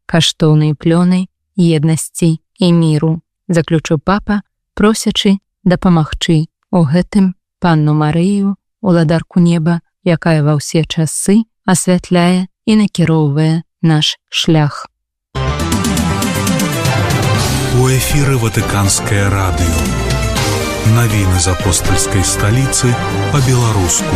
каштоўныя плёны еднасці і міру, заключыў папа, просячы дапамагчы у гэтым панну Марыю, уладарку неба, якая ва ўсе часы асвятляе і накіроўвае наш шлях. У эфіры Ватыканскае радыё. Навіны з апостальскай сталіцы па-беларуску.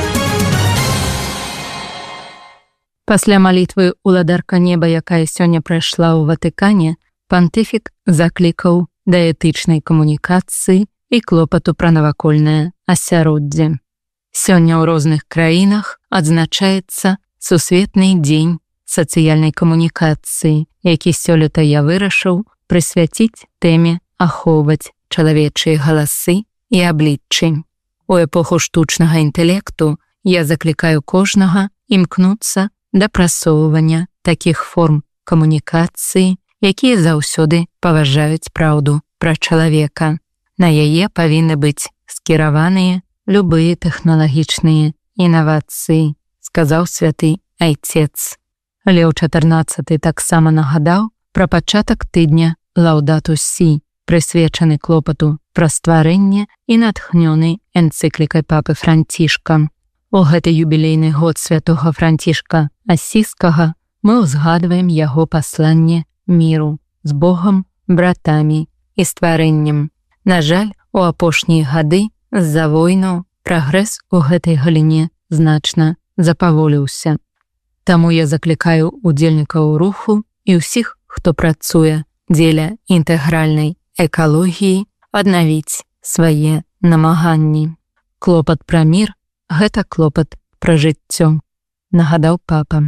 Пасля малітвы уладарка неба, якая сёння прайшла ў Ватыкане, пантыфік заклікаў да этычнай камунікацыі і клопату пра навакольнае асяроддзе. Сёння ў розных краінах адзначаецца Сусветны дзень сацыяльнай камунікацыі, які сёлета я вырашыў прысвяціць тэме ахоўваць чалавечыя галасы і абліччы. У эпоху штучнага інтэлекту я заклікаю кожнага імкнуцца да прасоўвання такіх форм камунікацыі, якія заўсёды паважаюць праўду пра чалавека. На яе павінны быць скіраваныя любыя тэхналагічныя інавацыі, сказаў святы айцец. Леў XIV таксама нагадаў пра пачатак тыдня Лаўдату Сі, прысвечаны клопату пра стварэнне і натхнёны энцыклікай папы Францішка. У гэты юбілейны год святога Францішка Асіскага мы ўзгадваем яго пасланне міру з Богам, братамі і стварэннем. На жаль, у апошнія гады з-за войнаў прагрэс у гэтай галіне значна запаволіўся. Таму я заклікаю удзельнікаў руху і ўсіх, хто працуе дзеля інтэгральнай экалогіі, аднавіць свае намаганні. Клопат пра мір – гэта клопат пра жыццё, нагадаў папа.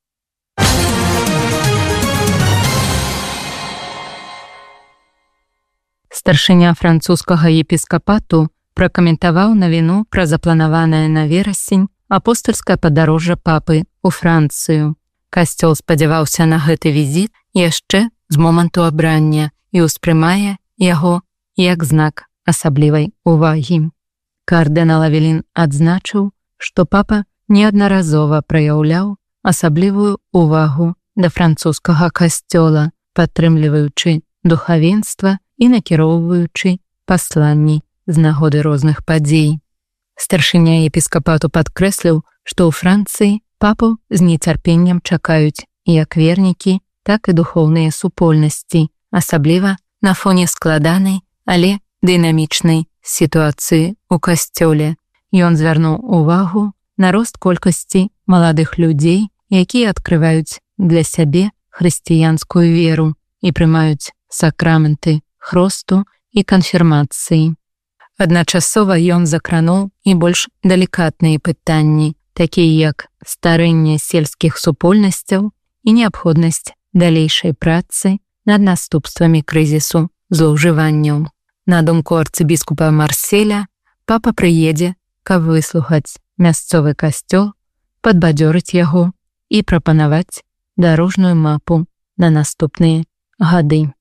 Старшыня французскага епіскапату пракаментаваў навіну пра запланаванае на верасень апостальскае падарожжа папы ў Францыю. Касцёл спадзяваўся на гэты візіт яшчэ з моманту абрання і ўспрымае яго як знак асаблівай увагі. Кардынал Авелін адзначыў, што папа неаднаразова праяўляў асаблівую увагу да французскага касцёла, падтрымліваючы духавенства і накіроўваючы пасланні з нагоды розных падзей. Старшыня епіскапату падкрэсліў, што ў Францыі папу з нецярпеннем чакаюць як вернікі, так і духоўныя супольнасці, асабліва на фоне складанай, але дынамічнай сітуацыі ў касцёле. Ён звярнуў увагу на рост колькасці маладых людзей, якія адкрываюць для сябе хрысціянскую веру і прымаюць сакраменты хросту і канфірмацыі. Адначасова ён закрануў і больш далікатныя пытанні, такія як старэнне сельскіх супольнасцяў і неабходнасць далейшай працы над наступствамі крызісу злоўжыванняў. На думку арцыбіскупа Марселя, папа прыедзе, каб выслухаць мясцовы касцёл, падбадзёрыць яго і прапанаваць дарожную мапу на наступныя гады.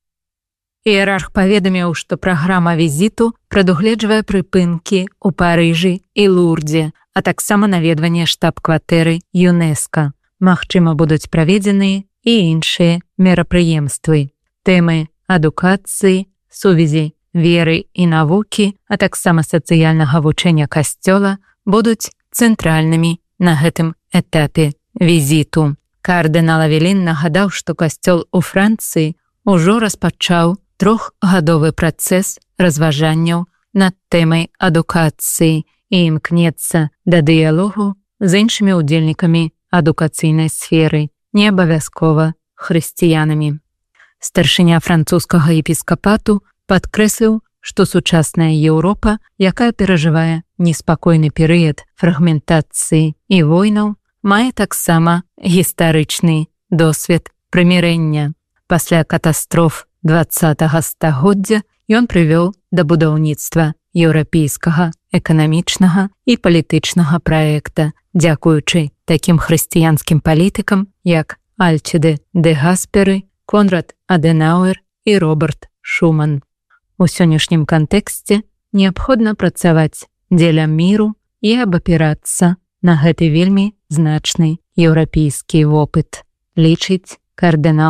Іерарх паведаміў, што праграма візіту прадугледжвае прыпынкі ў Парыжы і Лурдзе, а таксама наведванне штаб-кватэры ЮНЕСКА. Магчыма, будуць праведзеныя і іншыя мерапрыемствы. Тэмы адукацыі, сувязі веры і навукі, а таксама сацыяльнага вучэння касцёла будуць цэнтральнымі на гэтым этапе візіту. Кардынал Авелін нагадаў, што касцёл у Францыі ўжо распачаў трохгадовы працэс разважанняў над тэмай адукацыі і імкнецца да дыялогу з іншымі ўдзельнікамі адукацыйнай сферы, не абавязкова хрысціянамі. Старшыня французскага епіскапату падкрэсліў, што сучасная Еўропа, якая перажывае неспакойны перыяд фрагментацыі і войнаў, мае таксама гістарычны досвед прымірэння. Пасля катастроф 20-го стагоддзя ён прывёў да будаўніцтва еўрапейскага эканамічнага і палітычнага праекта, дзякуючы такім хрысціянскім палітыкам, як Альчиде де Гаспери, Конрад Аденауэр і Роберт Шуман. У сённяшнім кантэксце неабходна працаваць дзеля міру і абапірацца на гэты вельмі значны еўрапейскі вопыт, лічыць кардынал